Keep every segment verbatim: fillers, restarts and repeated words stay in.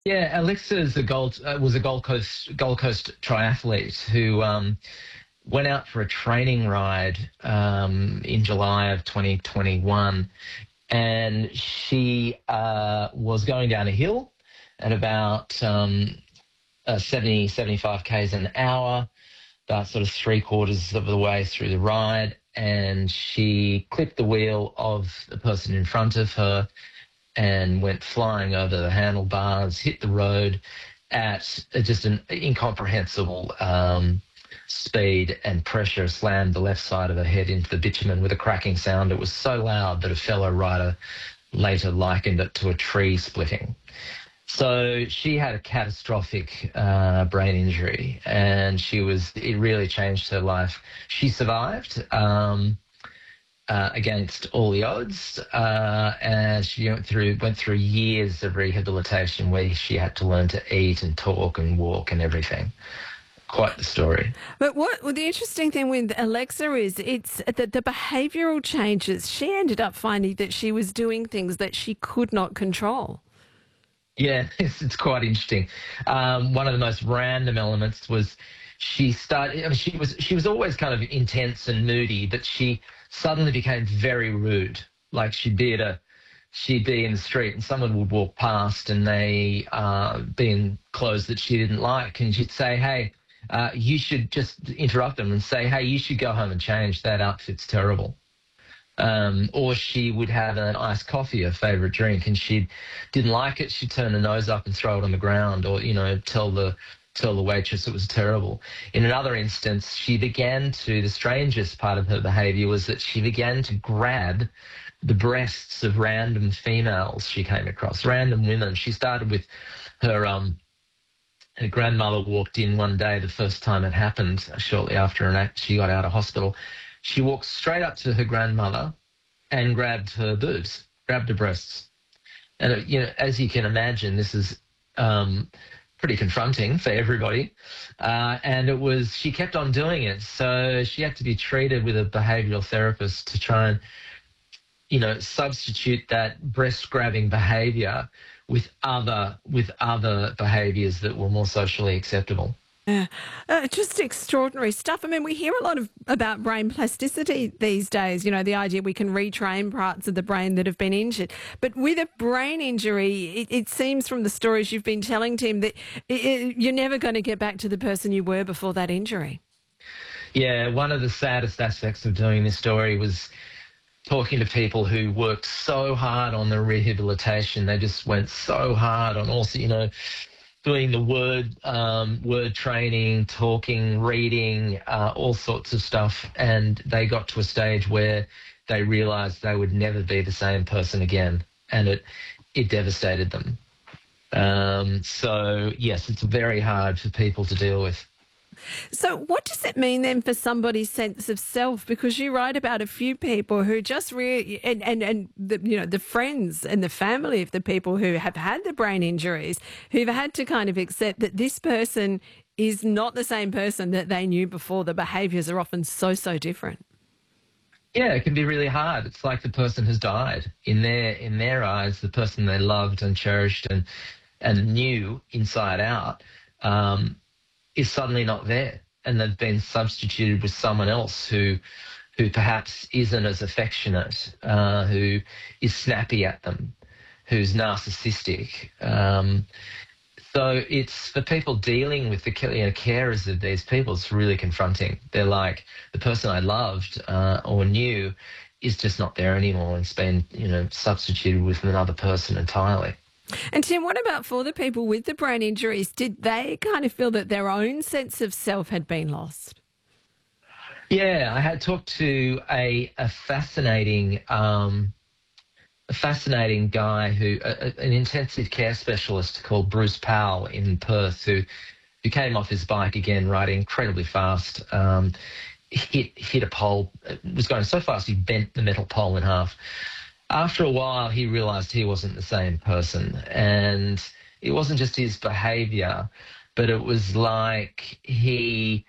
Yeah, Alexa is a Gold uh, was a Gold Coast Gold Coast triathlete who um, went out for a training ride um, in July of twenty twenty-one, and she uh, was going down a hill at about um, uh, seventy, seventy-five k's an hour, about sort of three quarters of the way through the ride, and she clipped the wheel of the person in front of her and went flying over the handlebars, hit the road at just an incomprehensible um, speed and pressure, slammed the left side of her head into the bitumen with a cracking sound. It was so loud that a fellow rider later likened it to a tree splitting. So she had a catastrophic uh, brain injury, and she was, it really changed her life. She survived. Um, Uh, against all the odds, uh, and she went through went through years of rehabilitation where she had to learn to eat and talk and walk and everything. Quite the story. But what well, the interesting thing with Alexa is it's that the behavioural changes. She ended up finding that she was doing things that she could not control. Yeah, it's, it's quite interesting. Um, one of the most random elements was she started. I mean, she was she was always kind of intense and moody, but she suddenly became very rude. Like she'd be at a, she'd be in the street and someone would walk past and they uh, be in clothes that she didn't like, and she'd say, "Hey, uh, you should," just interrupt them and say, "Hey, you should go home and change. That outfit's terrible." Um, or she would have an iced coffee, her favourite drink, and she didn't like it. She'd turn her nose up and throw it on the ground, or you know, tell the tell the waitress it was terrible. In another instance, she began to, the strangest part of her behaviour was that she began to grab the breasts of random females she came across, random women. She started with her, um, her grandmother walked in one day, the first time it happened, shortly after an act, she got out of hospital. She walked straight up to her grandmother and grabbed her boobs, grabbed her breasts. And, it, you know, as you can imagine, this is um, pretty confronting for everybody. Uh, and it was, she kept on doing it. So she had to be treated with a behavioural therapist to try and, you know, substitute that breast grabbing behaviour with other, with other behaviours that were more socially acceptable. Yeah, uh, just extraordinary stuff. I mean, we hear a lot of about brain plasticity these days. You know, the idea we can retrain parts of the brain that have been injured. But with a brain injury, it, it seems from the stories you've been telling, Tim, that it, it, you're never going to get back to the person you were before that injury. Yeah, one of the saddest aspects of doing this story was talking to people who worked so hard on their rehabilitation. They just went so hard on also, you know, doing the word um, word training, talking, reading, uh, all sorts of stuff. And they got to a stage where they realised they would never be the same person again. And it, it devastated them. Um, so, yes, it's very hard for people to deal with. So what does it mean then for somebody's sense of self? Because you write about a few people who just really, and, and, and the, you know, the friends and the family of the people who have had the brain injuries, who've had to kind of accept that this person is not the same person that they knew before. The behaviours are often so, so different. Yeah, it can be really hard. It's like the person has died. In their in their eyes, the person they loved and cherished and and knew inside out, um, is suddenly not there, and they've been substituted with someone else who who perhaps isn't as affectionate, uh, who is snappy at them, who's narcissistic. Um, so it's for people dealing with the you know, carers of these people, it's really confronting. They're like, the person I loved uh, or knew is just not there anymore, and it's been you know substituted with another person entirely. And Tim, what about for the people with the brain injuries? Did they kind of feel that their own sense of self had been lost? Yeah, I had talked to a, a fascinating, um, a fascinating guy who, a, an intensive care specialist called Bruce Powell in Perth, who, who came off his bike again, riding incredibly fast. Um, hit hit a pole, was going so fast he bent the metal pole in half. After a while, he realised he wasn't the same person, and it wasn't just his behaviour, but it was like he,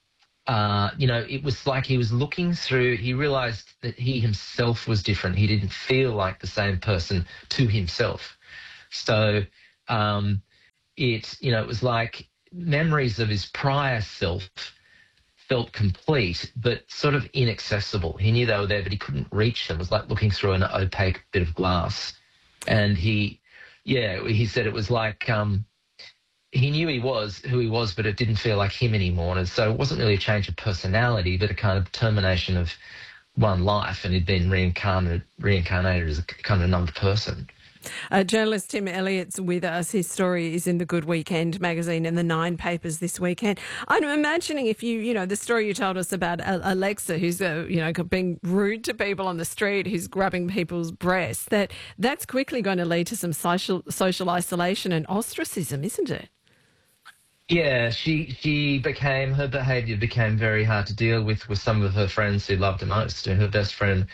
uh, you know, it was like he was looking through, he realised that he himself was different. He didn't feel like the same person to himself. So um, it, you know, it was like memories of his prior self felt complete, but sort of inaccessible. He knew they were there, but he couldn't reach them. It was like looking through an opaque bit of glass. And he, yeah, he said it was like um, he knew he was who he was, but it didn't feel like him anymore. And so it wasn't really a change of personality, but a kind of termination of one life, and he'd been reincarnated, reincarnated as a kind of another person. Uh, journalist Tim Elliott's with us. His story is in the Good Weekend magazine and the Nine papers this weekend. I'm imagining if you, you know, the story you told us about Alexa, who's, uh, you know, being rude to people on the street, who's grabbing people's breasts, that that's quickly going to lead to some social social isolation and ostracism, isn't it? Yeah, she she became, her behaviour became very hard to deal with with some of her friends who loved her most. And her best friend,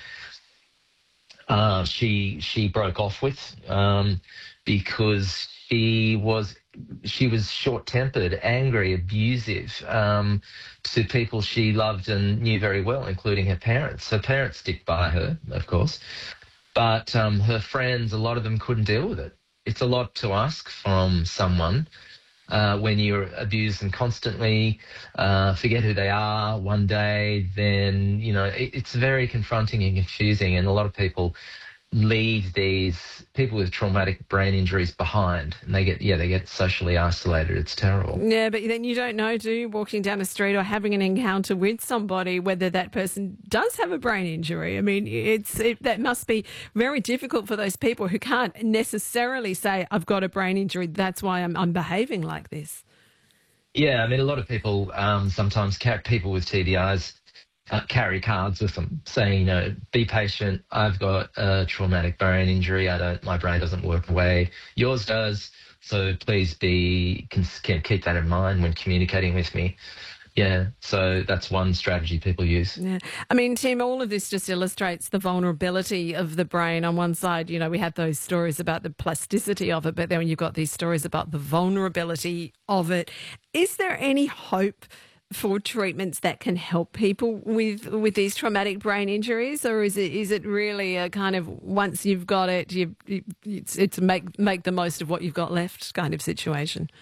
uh, she she broke off with um, because she was she was short-tempered, angry, abusive um, to people she loved and knew very well, including her parents. Her parents stick by her, of course, but um, her friends, a lot of them couldn't deal with it. It's a lot to ask from someone. Uh, when you're abused them constantly, uh, forget who they are one day, then, you know, it, it's very confronting and confusing. And a lot of people leave these people with traumatic brain injuries behind, and they get, yeah, they get socially isolated. It's terrible. Yeah, but then you don't know, do you, walking down the street or having an encounter with somebody, whether that person does have a brain injury. I mean, it's it, that must be very difficult for those people who can't necessarily say, I've got a brain injury, that's why I'm, I'm behaving like this. Yeah, I mean, a lot of people um, sometimes, people with T B Is, Uh, carry cards with them saying, you know, be patient. I've got a traumatic brain injury. I don't, my brain doesn't work the way yours does. So please be, can, can keep that in mind when communicating with me. Yeah. So that's one strategy people use. Yeah. I mean, Tim, all of this just illustrates the vulnerability of the brain. On one side, you know, we have those stories about the plasticity of it, but then you've got these stories about the vulnerability of it. Is there any hope for treatments that can help people with with these traumatic brain injuries, or is it is it really a kind of once you've got it, you, you it's it's make make the most of what you've got left kind of situation?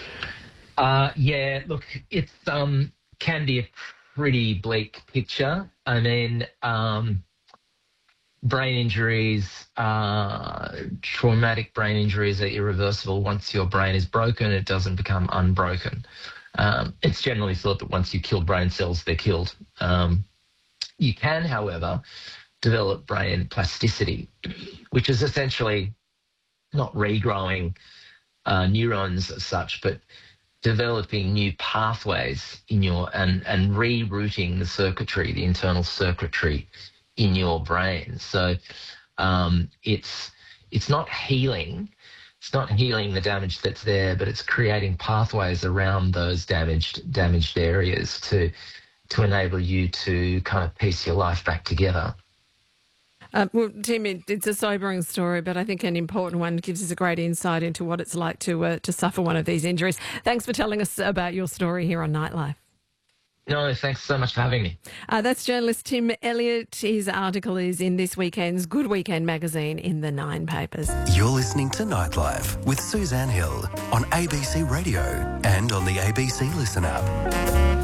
Uh, yeah, look, it's um can be a pretty bleak picture. I mean, um, brain injuries, uh, traumatic brain injuries are irreversible. Once your brain is broken, it doesn't become unbroken. Um, it's generally thought that once you kill brain cells, they're killed. Um, you can, however, develop brain plasticity, which is essentially not regrowing uh, neurons as such, but developing new pathways in your and and rerouting the circuitry, the internal circuitry in your brain. So um, it's it's not healing. It's not healing the damage that's there, but it's creating pathways around those damaged damaged areas to to enable you to kind of piece your life back together. Uh, well, Tim, it, it's a sobering story, but I think an important one. Gives us a great insight into what it's like to uh, to suffer one of these injuries. Thanks for telling us about your story here on Nightlife. No, thanks so much for having me. Uh, that's journalist Tim Elliott. His article is in this weekend's Good Weekend magazine in the Nine papers. You're listening to Nightlife with Suzanne Hill on A B C Radio and on the A B C Listen app.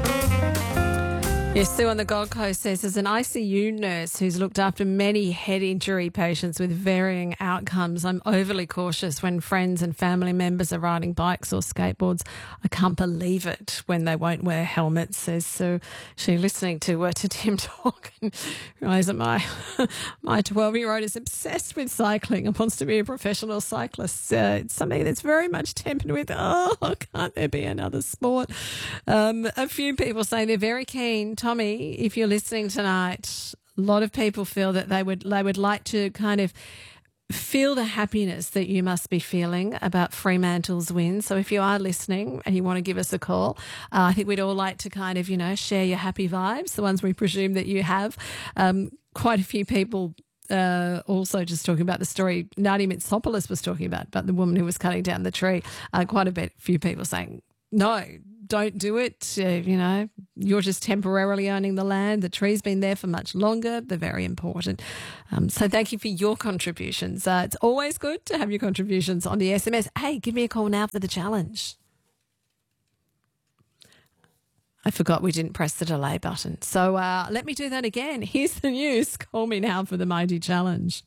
Yes, Sue on the Gold Coast says, as an I C U nurse who's looked after many head injury patients with varying outcomes, I'm overly cautious when friends and family members are riding bikes or skateboards. I can't believe it when they won't wear helmets, says Sue. She listening to uh, to Tim talk and realised that my my twelve-year-old is obsessed with cycling and wants to be a professional cyclist. Uh, it's something that's very much tempered with, oh, can't there be another sport? Um, a few people say they're very keen. Tommy, if you're listening tonight, a lot of people feel that they would they would like to kind of feel the happiness that you must be feeling about Fremantle's win. So if you are listening and you want to give us a call, uh, I think we'd all like to kind of, you know, share your happy vibes, the ones we presume that you have. Um, quite a few people Uh, also just talking about the story Nadia Mitsopoulos was talking about, about the woman who was cutting down the tree. Uh, quite a bit, few people saying, no, don't do it. Uh, you know, you're just temporarily owning the land. The tree's been there for much longer. They're very important. Um, so thank you for your contributions. Uh, it's always good to have your contributions on the S M S. Hey, give me a call now for the challenge. I forgot we didn't press the delay button. So uh, let me do that again. Here's the news. Call me now for the Mighty Challenge.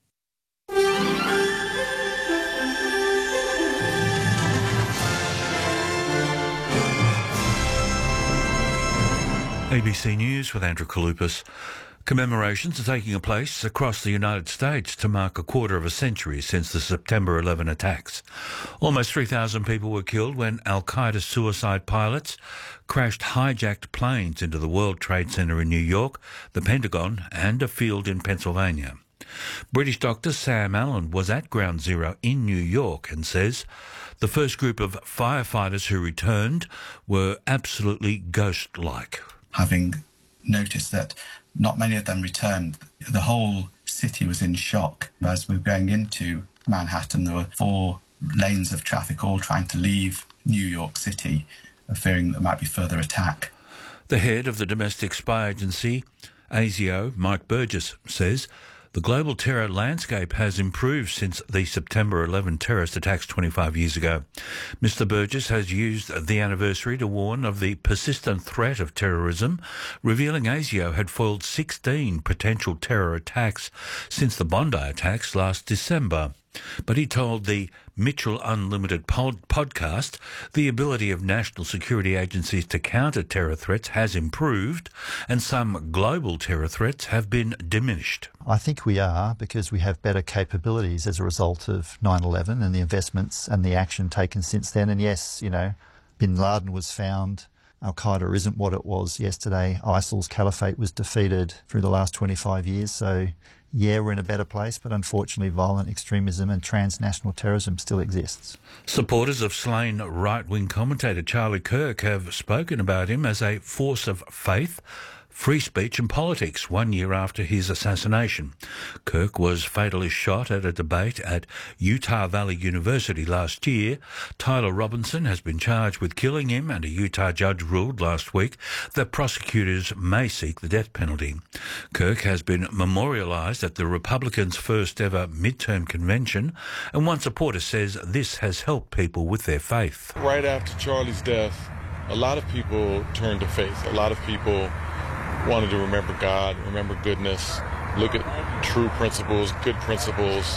A B C News with Andrew Kalupas. Commemorations are taking place across the United States to mark a quarter of a century since the September eleventh attacks. Almost three thousand people were killed when Al-Qaeda suicide pilots crashed hijacked planes into the World Trade Center in New York, the Pentagon and a field in Pennsylvania. British doctor Sam Allen was at Ground Zero in New York and says the first group of firefighters who returned were absolutely ghost-like. Having noticed that not many of them returned, the whole city was in shock. As we were going into Manhattan, there were four lanes of traffic all trying to leave New York City, fearing that there might be further attack. The head of the domestic spy agency, ASIO, Mike Burgess, says the global terror landscape has improved since the September eleventh terrorist attacks twenty-five years ago. Mister Burgess has used the anniversary to warn of the persistent threat of terrorism, revealing ASIO had foiled sixteen potential terror attacks since the Bondi attacks last December. But he told the Mitchell Unlimited pod- podcast the ability of national security agencies to counter terror threats has improved and some global terror threats have been diminished. I think we are, because we have better capabilities as a result of nine eleven and the investments and the action taken since then. And yes, you know, bin Laden was found. Al-Qaeda isn't what it was yesterday. ISIL's caliphate was defeated through the last twenty-five years. So yeah, we're in a better place, but unfortunately violent extremism and transnational terrorism still exists. Supporters of slain right-wing commentator Charlie Kirk have spoken about him as a force of faith, free speech and politics one year after his assassination. Kirk was fatally shot at a debate at Utah Valley University last year. Tyler Robinson has been charged with killing him, and a Utah judge ruled last week that prosecutors may seek the death penalty. Kirk has been memorialised at the Republicans' first ever midterm convention, and one supporter says this has helped people with their faith. Right after Charlie's death, a lot of people turned to faith. A lot of people wanted to remember God, remember goodness, look at true principles, good principles.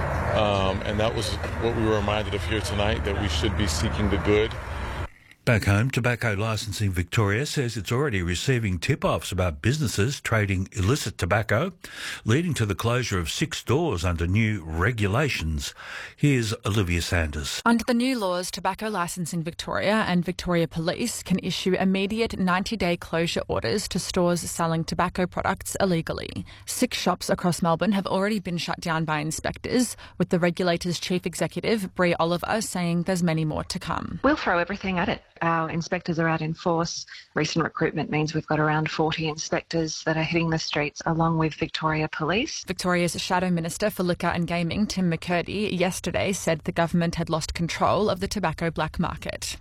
Um, and that was what we were reminded of here tonight, that we should be seeking the good. Back home, Tobacco Licensing Victoria says it's already receiving tip-offs about businesses trading illicit tobacco, leading to the closure of six stores under new regulations. Here's Olivia Sanders. Under the new laws, Tobacco Licensing Victoria and Victoria Police can issue immediate ninety-day closure orders to stores selling tobacco products illegally. Six shops across Melbourne have already been shut down by inspectors, with the regulator's chief executive, Bree Oliver, saying there's many more to come. We'll throw everything at it. Our inspectors are out in force. Recent recruitment means we've got around forty inspectors that are hitting the streets along with Victoria Police. Victoria's Shadow Minister for Liquor and Gaming, Tim McCurdy, yesterday said the government had lost control of the tobacco black market.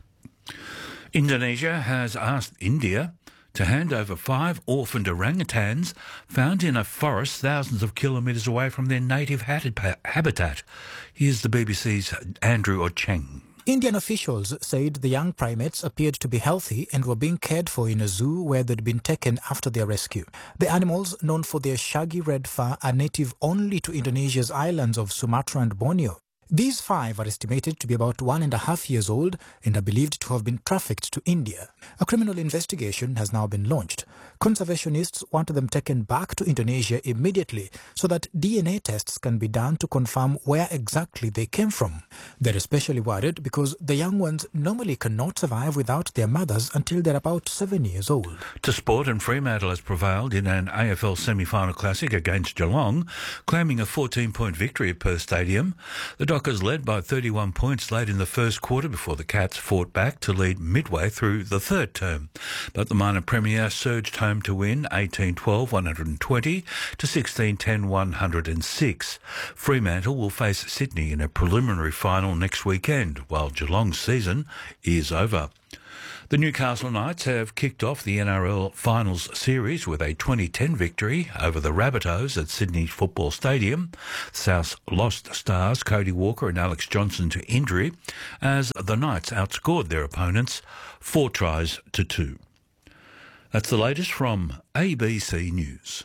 Indonesia has asked India to hand over five orphaned orangutans found in a forest thousands of kilometres away from their native habitat. Here's the B B C's Andrew Ocheng. Indian officials said the young primates appeared to be healthy and were being cared for in a zoo where they'd been taken after their rescue. The animals, known for their shaggy red fur, are native only to Indonesia's islands of Sumatra and Borneo. These five are estimated to be about one and a half years old and are believed to have been trafficked to India. A criminal investigation has now been launched. Conservationists want them taken back to Indonesia immediately so that D N A tests can be done to confirm where exactly they came from. They're especially worried because the young ones normally cannot survive without their mothers until they're about seven years old. To sport, and Fremantle has prevailed in an A F L semi-final classic against Geelong, claiming a fourteen-point victory at Perth Stadium. The Dockers led by thirty-one points late in the first quarter before the Cats fought back to lead midway through the third term. But the minor premier surged home to win eighteen twelve, one hundred twenty to sixteen ten, one hundred six. Fremantle will face Sydney in a preliminary final next weekend, while Geelong's season is over. The Newcastle Knights have kicked off the N R L Finals Series with a twenty ten victory over the Rabbitohs at Sydney Football Stadium. South lost stars Cody Walker and Alex Johnson to injury as the Knights outscored their opponents four tries to two. That's the latest from A B C News.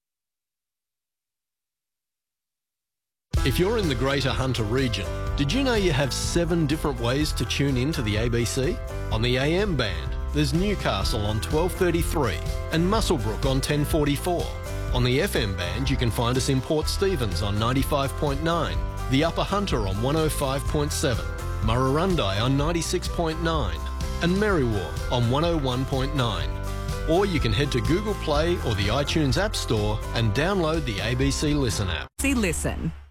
If you're in the Greater Hunter region, did you know you have seven different ways to tune in to the A B C? On the A M band, there's Newcastle on twelve thirty-three and Muswellbrook on ten forty-four. On the F M band, you can find us in Port Stephens on ninety-five point nine, the Upper Hunter on one oh five point seven, Murrurundi on ninety-six point nine and Merriwa on one oh one point nine. Or you can head to Google Play or the iTunes App Store and download the A B C Listen app. See Listen.